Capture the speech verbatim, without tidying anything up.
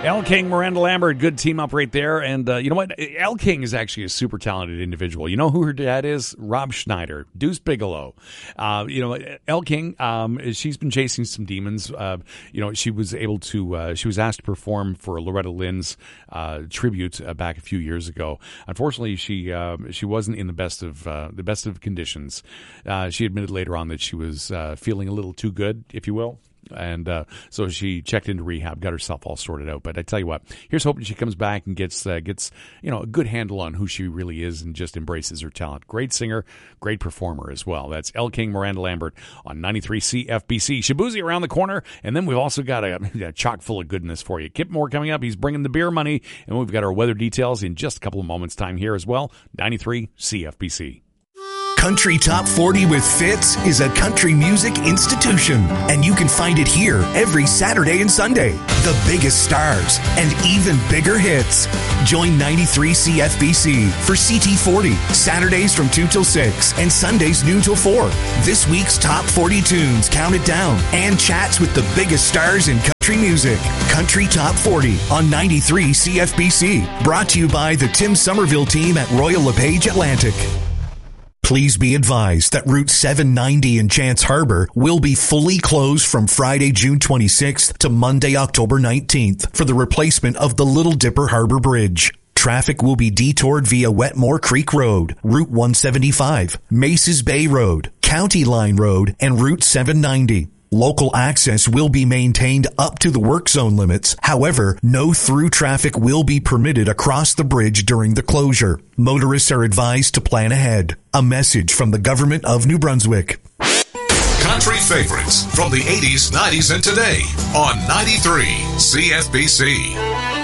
Elle King, Miranda Lambert, good team up right there. And uh, you know what? Elle King is actually a super talented individual. You know who her dad is? Rob Schneider, Deuce Bigalow. Uh, you know, Elle King, um, she's been chasing some demons. Uh, you know, she was able to, uh, she was asked to perform for Loretta Lynn's uh, tribute uh, back a few years ago. Unfortunately, she uh, she wasn't in the best of uh, the best of conditions. Uh, she admitted later on that she was uh, feeling a little too good, if you will. And uh, so she checked into rehab, got herself all sorted out. But I tell you what, here's hoping she comes back and gets uh, gets you know a good handle on who she really is and just embraces her talent. Great singer, great performer as well. That's Elle King, Miranda Lambert on ninety-three C F B C. Shabuzi around the corner, and then we've also got a, a chock full of goodness for you. Kip Moore coming up. He's bringing the beer money, and we've got our weather details in just a couple of moments' time here as well. ninety-three C F B C. Country Top forty with Fitz is a country music institution, and you can find it here every Saturday and Sunday. The biggest stars and even bigger hits. Join ninety-three C F B C for C T forty, Saturdays from two till six and Sundays noon till four. This week's Top forty tunes counted down and chats with the biggest stars in country music. Country Top forty on ninety-three C F B C. Brought to you by the Tim Somerville team at Royal LePage Atlantic. Please be advised that Route seven ninety in Chance Harbor will be fully closed from Friday, June twenty-sixth to Monday, October nineteenth for the replacement of the Little Dipper Harbor Bridge. Traffic will be detoured via Wetmore Creek Road, Route one seventy-five, Maces Bay Road, County Line Road, and Route seven ninety. Local access will be maintained up to the work zone limits. However, no through traffic will be permitted across the bridge during the closure. Motorists are advised to plan ahead. A message from the government of New Brunswick. Country favorites from the eighties, nineties, and today on ninety-three C F B C.